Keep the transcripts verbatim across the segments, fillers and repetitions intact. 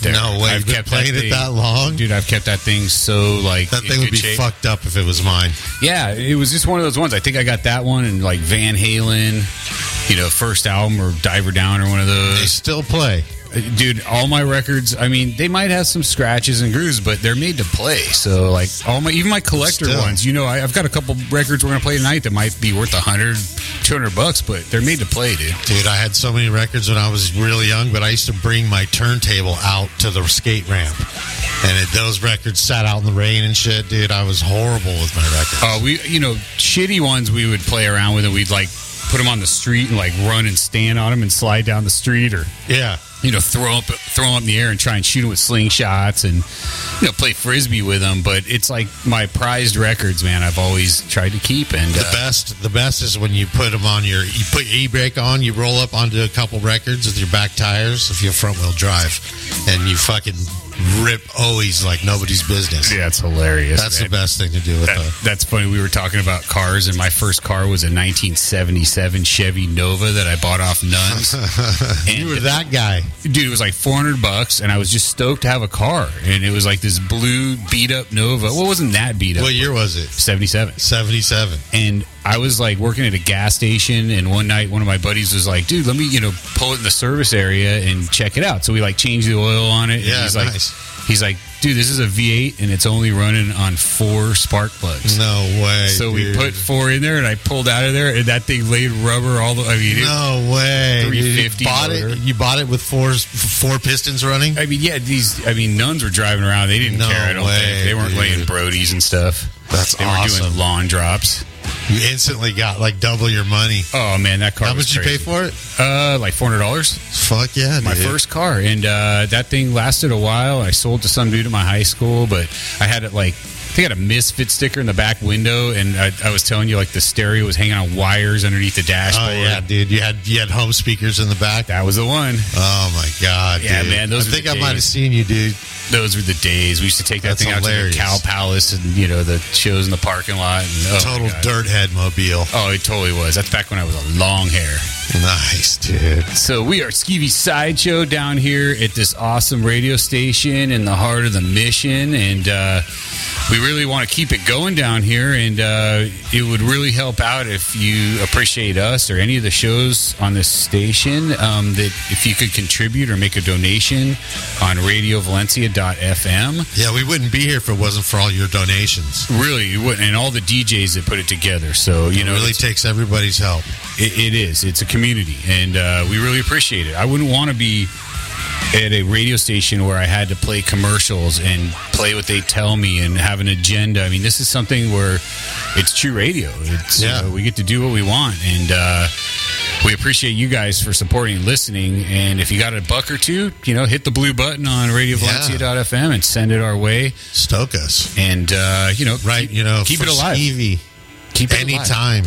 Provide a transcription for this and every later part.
there. No way. I've You've kept been playing that it thing, that long? Dude, I've kept that thing so, like, That in thing would good be shape. fucked up if it was mine. Yeah, it was just one of those ones. I think I got that one and, like, Van Halen, you know, first album or Diver Down or one of those. They still play. Dude, all my records, I mean, they might have some scratches and grooves, but they're made to play. So, like, all my, even my collector Still. ones, you know, I, I've got a couple records we're going to play tonight that might be worth a hundred, two hundred bucks, but they're made to play, dude. Dude, I had so many records when I was really young, but I used to bring my turntable out to the skate ramp. And it, those records sat out in the rain and shit, dude. I was horrible with my records. Uh, we, you know, shitty ones we would play around with, and we'd, like, put them on the street and, like, run and stand on them and slide down the street, or, Yeah. you know, throw up, throw them up in the air and try and shoot them with slingshots and, you know, play frisbee with them. But it's like my prized records, man. I've always tried to keep. And The uh, best, the best is when you put them on your, you put your e-brake on, you roll up onto a couple records with your back tires if you have front wheel drive, and you fucking rip O's like nobody's business. yeah, it's hilarious. That's man. the best thing to do with That, the. that's funny. We were talking about cars, and my first car was a nineteen seventy-seven Chevy Nova that I bought off Nuns. And You were that guy. dude, it was like four hundred bucks, and I was just stoked to have a car. And it was like this blue beat up Nova. Well, it wasn't that beat up. What year was it? seventy-seven. seventy-seven. And I was like working at a gas station, and one night one of my buddies was like, dude, let me, you know, pull it in the service area and check it out. So we like changed the oil on it. And Yeah, he's nice. like, he's like, dude, this is a V eight and it's only running on four spark plugs. No way. So we dude. put four in there, and I pulled out of there, and that thing laid rubber all the. I mean, it, No way. three You fifty bought motor. it. You bought it with four four pistons running. I mean, yeah, these. I mean, nuns were driving around. They didn't No care. I don't way, think they weren't dude. laying Brodies and stuff. That's they awesome. were doing lawn drops. You instantly got like double your money. Oh man, that car. How was much you pay crazy. for it? Uh, like four hundred dollars. Fuck yeah, My dude. first car, and uh, that thing lasted a while. I sold to some dude at my high school, but I had it like. I think I had a Misfit sticker in the back window, and I, I was telling you, like, the stereo was hanging on wires underneath the dashboard. Oh yeah, dude. You had you had home speakers in the back. That was the one. Oh my god, Yeah, dude. man, those I were think the I might have days. seen you, dude. Those were the days. We used to take that That's thing out hilarious. to the Cow Palace and, you know, the shows in the parking lot. And, oh, my Total God. dirt head mobile. Oh, it totally was. That's back when I was a long hair. Nice, dude. So we are Skeevy Sideshow down here at this awesome radio station in the heart of the Mission, and uh, we really want to keep it going down here, and uh, it would really help out if you appreciate us or any of the shows on this station, um, that if you could contribute or make a donation on radio valencia dot f m. Yeah, we wouldn't be here if it wasn't for all your donations. Really, you wouldn't, and all the D Js that put it together. So, you It know, really it's- takes everybody's help. It, it is. It's a community, and uh, we really appreciate it. I wouldn't want to be at a radio station where I had to play commercials and play what they tell me and have an agenda. I mean, this is something where it's true radio. It's, Yeah. you know, we get to do what we want, and uh, we appreciate you guys for supporting and listening. And if you got a buck or two, you know, hit the blue button on radio valencia dot f m and send it our way. Stoke us. And, uh, you know, Right, keep, you know, keep for it alive. Skeevy, Keep it alive. anytime.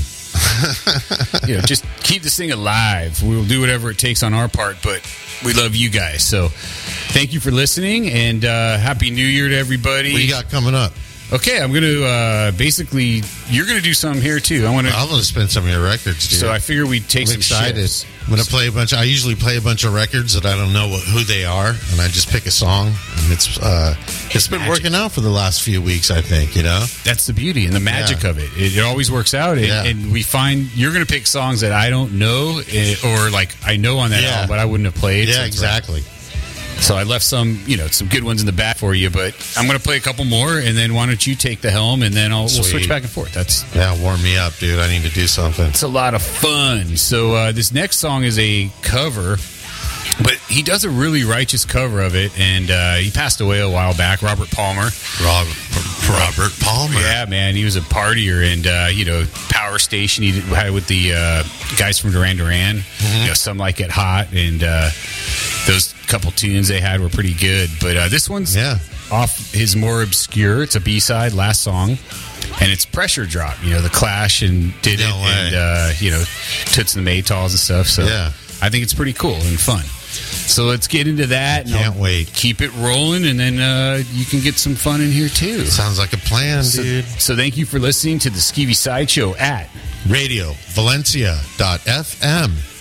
You know, just keep this thing alive. We'll do whatever it takes on our part, but we love you guys. So thank you for listening, and uh, Happy New Year to everybody. What you got coming up? Okay, I'm going to uh, basically, you're going to do some here too. I want to. I'm going to spin some of your records, dude. So I figure we'd take I'm some excited. shifts. I'm going to play a bunch. I usually play a bunch of records that I don't know what, who they are, and I just pick a song, and it's uh, it's been Magic. working out for the last few weeks. I think you know. That's the beauty and the magic Yeah. of it. it. It always works out, and, Yeah. and we find you're going to pick songs that I don't know, eh, or like I know on that Yeah. album, but I wouldn't have played. so Yeah, it's right. exactly. So I left some, you know, some good ones in the back for you, but I'm going to play a couple more, and then why don't you take the helm, and then I'll we'll Sweet. switch back and forth. That's Yeah, warm me up, dude. I need to do something. it's a lot of fun. So uh, this next song is a cover, but he does a really righteous cover of it, and uh, he passed away a while back. Robert Palmer. Robert, Robert Palmer. Yeah, man, he was a partier, and uh, you know, Power Station. He did, had it with the uh, guys from Duran Duran. Mm-hmm. You know, Some Like It Hot, and uh, those couple tunes they had were pretty good. But uh, this one's Yeah. off his more obscure. It's a B side, last song, and it's Pressure Drop. You know, the Clash and did No it, way. and uh, you know, Toots and the Maytals and stuff. So Yeah. I think it's pretty cool and fun. So let's get into that. and Can't I'll wait. Keep it rolling, and then uh, you can get some fun in here too. Sounds like a plan, So, dude. so thank you for listening to the Skeevy Sideshow at Radio Valencia dot f m.